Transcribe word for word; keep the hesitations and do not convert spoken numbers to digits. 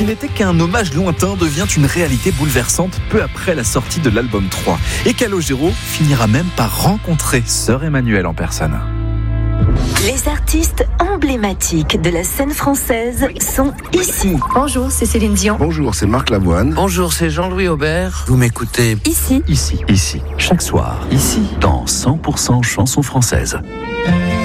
qui n'était qu'un hommage lointain devient une réalité bouleversante peu après la sortie de l'album trois. Et Calogero finira même par rencontrer Sœur Emmanuelle en personne. Les artistes emblématiques de la scène française sont ici. Bonjour, c'est Céline Dion. Bonjour, c'est Marc Lavoine. Bonjour, c'est Jean-Louis Aubert. Vous m'écoutez Ici. Ici, ici, chaque soir, ici, dans cent pour cent chansons françaises.